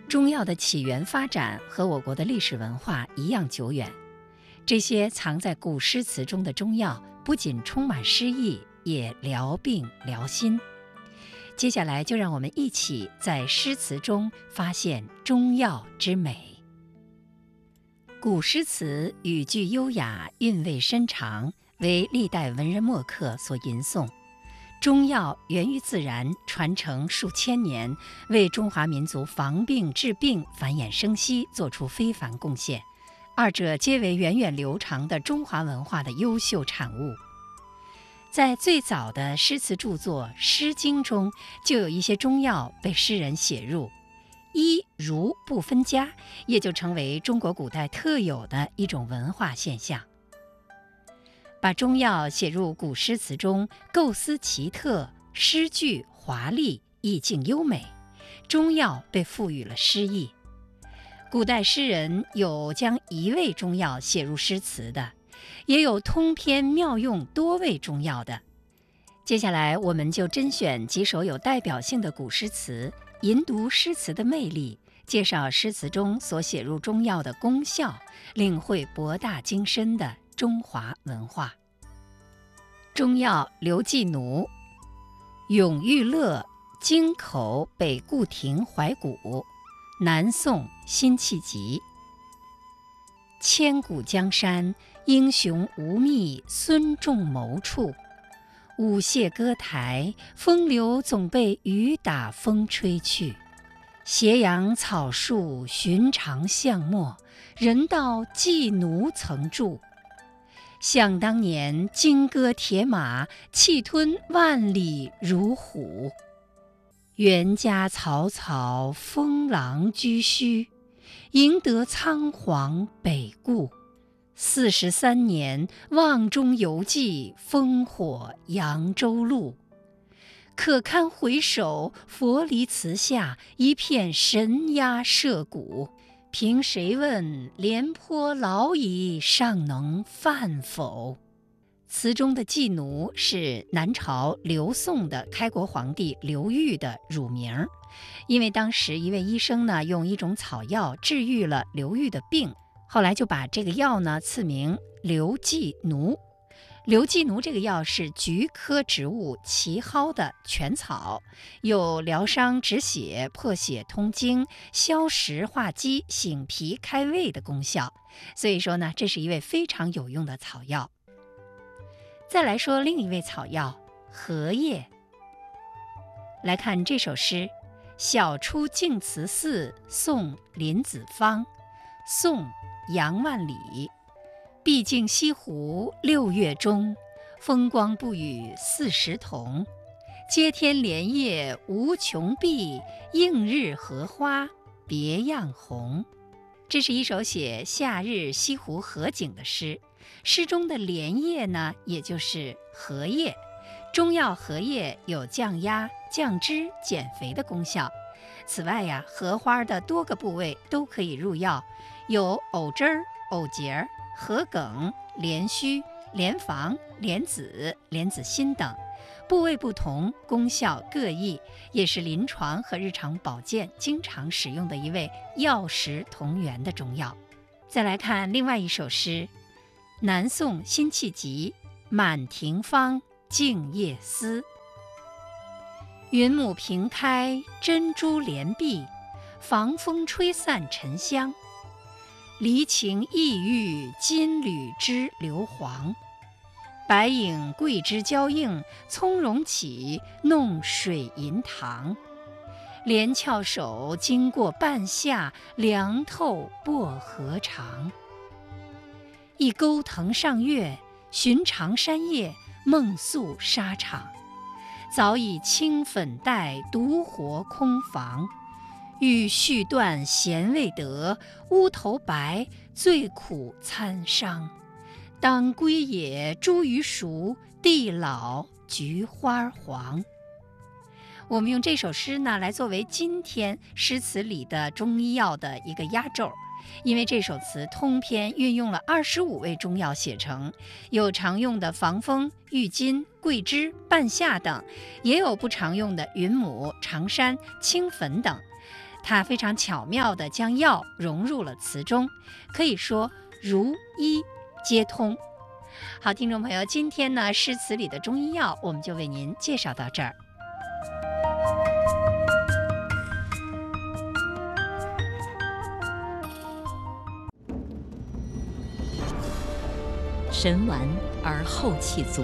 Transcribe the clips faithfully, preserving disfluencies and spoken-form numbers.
中药的起源发展和我国的历史文化一样久远。这些藏在古诗词中的中药，不仅充满诗意，也疗病疗心。接下来就让我们一起在诗词中发现中药之美。古诗词语句优雅，韵味深长，为历代文人墨客所吟诵。中药源于自然，传承数千年，为中华民族防病治病、繁衍生息做出非凡贡献。二者皆为源远流长的中华文化的优秀产物。在最早的诗词著作《诗经》中，就有一些中药被诗人写入，医儒不分家，也就成为中国古代特有的一种文化现象。把中药写入古诗词中，构思奇特，诗句华丽，意境优美，中药被赋予了诗意。古代诗人有将一味中药写入诗词的，也有通篇妙用多味中药的。接下来我们就甄选几首有代表性的古诗词，吟读诗词的魅力，介绍诗词中所写入中药的功效，领会博大精深的中华文化。中药刘季奴，永遇乐，京口北固亭怀古，南宋辛弃疾。千古江山，英雄无觅孙仲谋处。舞榭歌台，风流总被雨打风吹去。斜阳草树，寻常巷陌，人道季奴曾住。想当年，金戈铁马，气吞万里如虎。袁家草草，封狼居胥，赢得仓皇北顾。四十三年，望中犹记，烽火扬州路。可堪回首，佛离祠下，一片神鸦社鼓。凭谁问，廉颇老矣，尚能饭否？词中的季奴是南朝刘宋的开国皇帝刘裕的乳名，因为当时一位医生呢用一种草药治愈了刘裕的病，后来就把这个药呢赐名刘季奴。刘季奴这个药是菊科植物奇蒿的全草，有疗伤止血、破血通经、消食化积、醒脾开胃的功效，所以说呢，这是一味非常有用的草药。再来说另一味草药荷叶。来看这首诗：晓出净慈寺，送林子方。宋杨万里。毕竟西湖六月中，风光不与四时同。接天莲叶无穷碧，映日荷花别样红。这是一首写夏日西湖荷景的诗。诗中的莲叶呢，也就是荷叶。中药荷叶有降压、降脂、减肥的功效。此外呀，荷花的多个部位都可以入药，有藕枝儿、藕节儿、荷梗、莲须、莲房、莲子、莲子心等，部位不同，功效各异，也是临床和日常保健经常使用的一味药食同源的中药。再来看另外一首诗：南宋辛弃疾，满庭芳，静夜思。云母屏开，珍珠帘闭，防风吹散沉香。离情意郁，金缕织硫磺。白影桂枝交映，葱茏起，弄水银塘。连翘首，经过半夏，凉透薄荷长。一钩藤上月，寻常山叶，梦宿沙场。早已青粉黛，独活空房。欲续断弦未得，乌头白，最苦参商。当归也，茱萸熟，地老菊花黄。我们用这首诗呢，来作为今天诗词里的中医药的一个压轴，因为这首词通篇运用了二十五味中药写成，有常用的防风、郁金、桂枝、半夏等，也有不常用的云母、长山、青粉等。 他非常巧妙地将药融入了词中，可以说如医皆通。好，听众朋友，今天呢诗词里的中医药我们就为您介绍到这儿。 神完而后气足，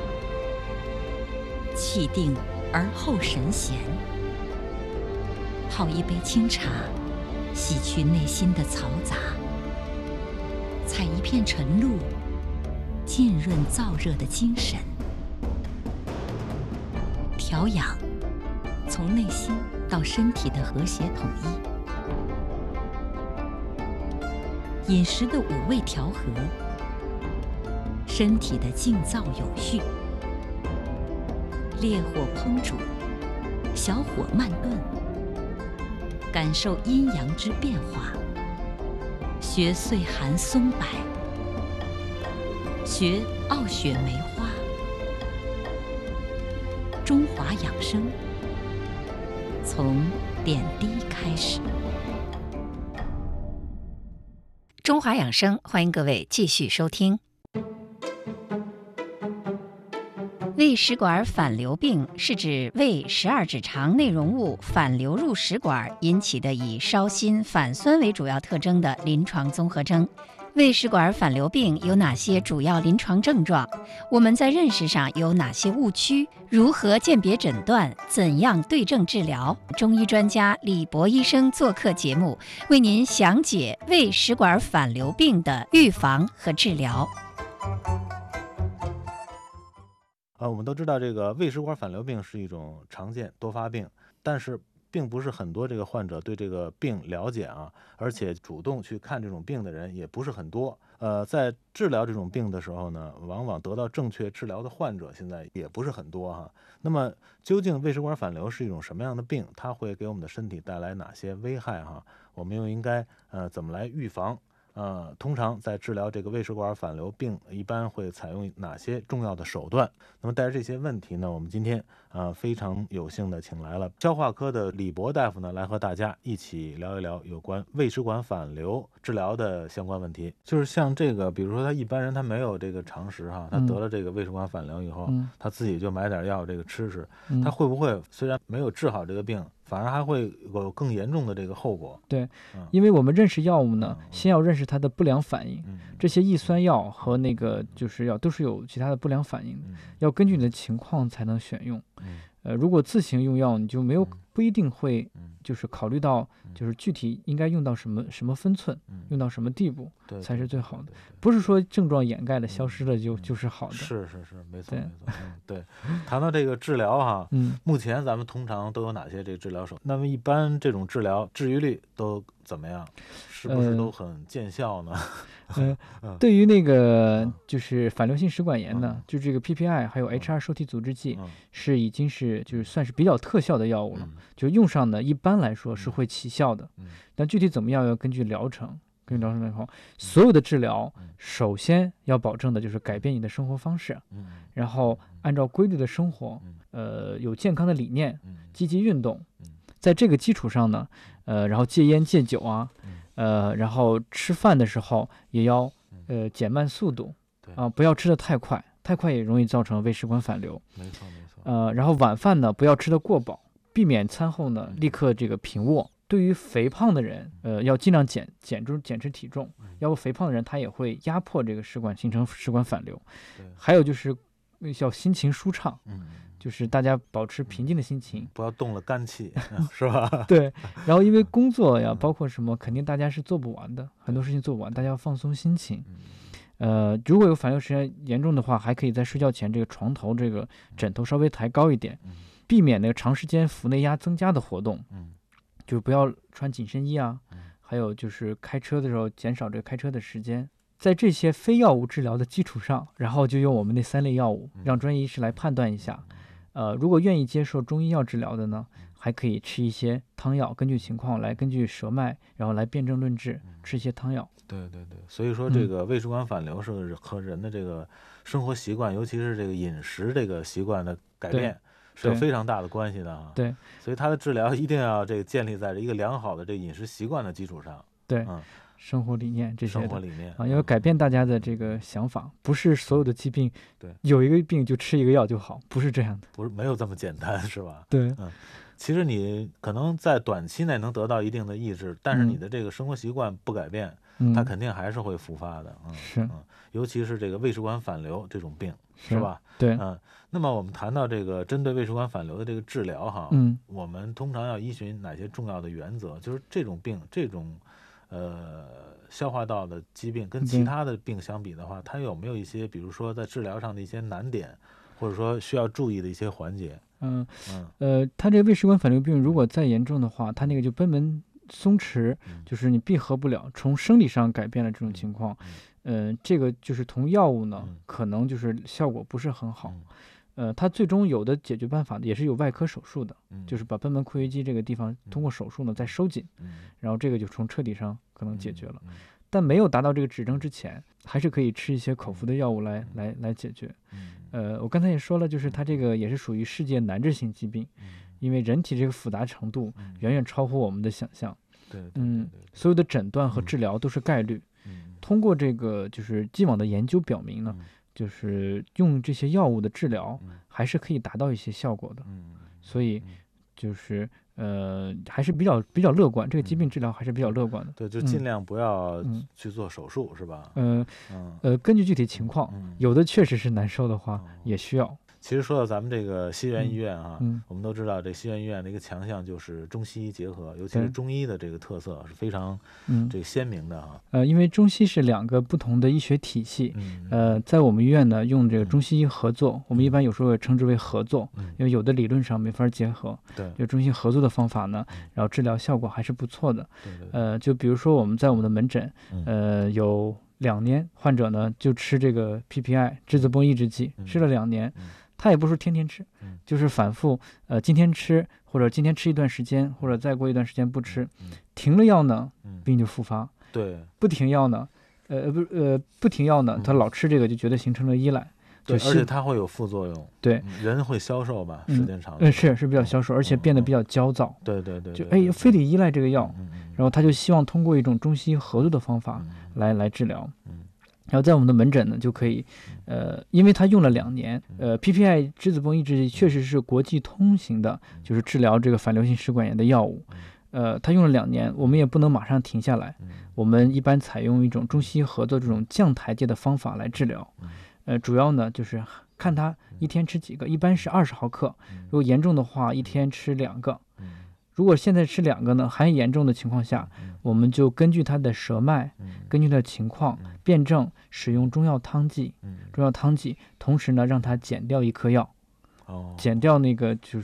气定而后神闲。泡一杯清茶，洗去内心的嘈杂；采一片晨露，浸润燥热的精神。调养，从内心到身体的和谐统一；饮食的五味调和，身体的静躁有序。烈火烹煮，小火慢炖，感受阴阳之变化。学岁寒松柏，学傲雪梅花。中华养生，从点滴开始。 中华养生，欢迎各位继续收听。胃食管反流病是指胃十二指肠内容物反流入食管引起的以烧心、反酸为主要特征的临床综合征。胃食管反流病有哪些主要临床症状？我们在认识上有哪些误区？如何鉴别诊断？怎样对症治疗？中医专家李博医生做客节目，为您详解胃食管反流病的预防和治疗。 呃，我们都知道这个胃食管反流病是一种常见多发病，但是并不是很多这个患者对这个病了解啊，而且主动去看这种病的人也不是很多。呃，在治疗这种病的时候呢，往往得到正确治疗的患者现在也不是很多哈。那么究竟胃食管反流是一种什么样的病？它会给我们的身体带来哪些危害哈？我们又应该呃怎么来预防？呃，通常在治疗这个胃食管反流病，一般会采用哪些重要的手段？那么带着这些问题呢，我们今天呃非常有幸的请来了消化科的李博大夫呢，来和大家一起聊一聊有关胃食管反流治疗的相关问题。就是像这个，比如说他一般人他没有这个常识哈，他得了这个胃食管反流以后，嗯、他自己就买点药这个吃吃，嗯、他会不会虽然没有治好这个病，反而还会有更严重的这个后果？ 对，嗯、因为我们认识药物呢，嗯、先要认识它的不良反应。嗯、这些抑酸药和那个就是药都是有其他的不良反应的，嗯、要根据你的情况才能选用。嗯、呃，如果自行用药，你就没有不一定会就是考虑到就是具体应该用到什么什么分寸，嗯、用到什么地步才是最好的。不是说症状掩盖了、消失了就、嗯、就是好的。 是是是，没错没错。嗯，对。谈到这个治疗哈，嗯，目前咱们通常都有哪些这个治疗手段？那么一般这种治疗治愈率都怎么样？是不是都很见效呢？ 呃，嗯、对于那个就是反流性食管炎呢，嗯、就这个 P P I 还有 H 二 受体阻滞剂、嗯、是已经是就是算是比较特效的药物了，嗯、就用上呢一般来说是会起效的，嗯、但具体怎么样要根据疗程。根据疗程来说，所有的治疗首先要保证的就是改变你的生活方式，嗯、然后按照规律的生活，呃，有健康的理念，积极运动，在这个基础上呢，呃，然后戒烟戒酒啊，呃，然后吃饭的时候也要呃减慢速度，啊、呃，不要吃得太快，太快也容易造成胃食管反流。 没错没错。 呃，然后晚饭呢不要吃得过饱，避免餐后呢立刻这个平卧。对于肥胖的人，呃，要尽量减减重减脂体重，要不肥胖的人他也会压迫这个食管，形成食管反流。还有就是要心情舒畅，嗯、就是大家保持平静的心情， 不要动了肝气，是吧？ 对。然后因为工作呀，包括什么，肯定大家是做不完的，很多事情做不完，大家要放松心情。呃，如果有反流时间严重的话，还可以在睡觉前这个床头这个枕头稍微抬高一点，避免那个长时间腹内压增加的活动。嗯。就是不要穿紧身衣啊，嗯、还有就是开车的时候减少这个开车的时间。在这些非药物治疗的基础上，然后就用我们那三类药物，嗯、让专业医师来判断一下。呃，如果愿意接受中医药治疗的呢，还可以吃一些汤药，根据情况来根据舌脉，然后来辨证论治，嗯、吃一些汤药。 对对对，所以说这个胃食管反流是和人的这个生活习惯，嗯、尤其是这个饮食这个习惯的改变是有非常大的关系的啊。 对， 所以它的治疗一定要这个建立在一个良好的这个饮食习惯的基础上。 对， 嗯， 生活理念这些的生活理念啊，要改变大家的这个想法，不是所有的疾病， 对， 有一个病就吃一个药就好，不是这样的， 不是没有这么简单，是吧？ 对， 嗯。其实你可能在短期内能得到一定的抑制，但是你的这个生活习惯不改变， 嗯、 它肯定还是会复发的。嗯， 是， 嗯，尤其是这个胃食管反流这种病， 是, 是吧？ 对， 嗯。那么我们谈到这个针对胃食管反流的这个治疗哈， 嗯， 我们通常要依循哪些重要的原则？就是这种病，这种呃消化道的疾病跟其他的病相比的话，它有没有一些，比如说在治疗上的一些难点，或者说需要注意的一些环节？ 嗯嗯呃，他这个胃食管反流病如果再严重的话，他那个就贲门松弛， 嗯、 就是你闭合不了，从生理上改变了这种情况，嗯、呃，这个就是同药物呢、嗯，可能就是效果不是很好。嗯、呃，它最终有的解决办法也是有外科手术的， 嗯、 就是把贲门括约肌这个地方通过手术呢再收紧， 嗯、 然后这个就从彻底上可能解决了。 嗯嗯、 但没有达到这个指征之前，还是可以吃一些口服的药物来、嗯、来来解决。呃，我刚才也说了，就是它这个也是属于世界难治性疾病，因为人体这个复杂程度远远超乎我们的想象。 对， 嗯，所有的诊断和治疗都是概率。通过这个就是既往的研究表明呢，就是用这些药物的治疗还是可以达到一些效果的。所以就是呃还是比较比较乐观，这个疾病治疗还是比较乐观的。 对，就尽量不要去做手术，是吧？ 嗯呃根据具体情况，有的确实是难受的话，也需要。 其实说到咱们这个西园医院啊， 嗯嗯、 我们都知道这西园医院的一个强项就是中西医结合，尤其是中医的这个特色是非常这个鲜明的啊。 呃，因为中西是两个不同的医学体系， 嗯、 呃，在我们医院呢用这个中西医合作，嗯、我们一般有时候也称之为合作， 嗯、 因为有的理论上没法结合。 对， 就中西合作的方法呢，然后治疗效果还是不错的。 对对对呃，就比如说我们在我们的门诊，呃，有两年患者呢就吃这个 P P I 质子泵抑制剂，吃了两年。他也不是天天吃，就是反复，呃，今天吃或者今天吃一段时间，或者再过一段时间不吃，停了药呢，病就复发。 对， 不停药呢，呃不呃不停药呢，他老吃这个就觉得形成了依赖， 对，而且它会有副作用。 对， 人会消瘦吧，时间长了。 嗯，是是比较消瘦，而且变得比较焦躁。 对对对， 就哎非得依赖这个药，然后他就希望通过一种中西医合作的方法来来治疗。然后在我们的门诊呢，就可以，呃，因为他用了两年，呃 ，P P I 质子泵抑制剂确实是国际通行的，就是治疗这个反流性食管炎的药物，呃，他用了两年，我们也不能马上停下来，我们一般采用一种中西医合作这种降台阶的方法来治疗，呃，主要呢就是看他一天吃几个，一般是二十毫克，如果严重的话，一天吃两个。如果现在吃两个呢，还严重的情况下，我们就根据他的舌脉，根据他的情况辩证使用中药汤剂，中药汤剂，同时呢让他减掉一颗药，减掉那个就是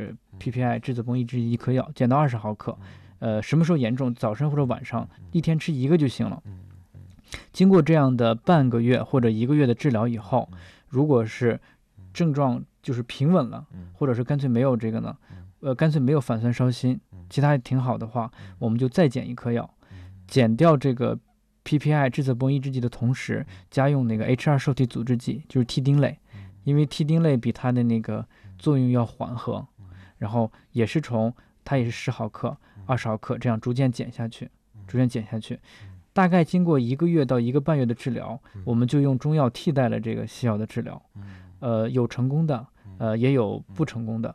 P P I 质子泵抑制剂一颗药，减到二十毫克，呃，什么时候严重，早上或者晚上一天吃一个就行了。经过这样的半个月或者一个月的治疗以后，如果是症状就是平稳了，或者是干脆没有这个呢？呃，干脆没有反酸烧心，其他也挺好的话，我们就再减一颗药，减掉这个 P P I 质子泵抑制剂的同时，加用那个 H 二 受体阻滞剂，就是替丁类，因为替丁类比它的那个作用要缓和，然后也是从它也是十毫克、二十毫克这样逐渐减下去，逐渐减下去，大概经过一个月到一个半月的治疗，我们就用中药替代了这个西药的治疗，呃，有成功的，呃，也有不成功的。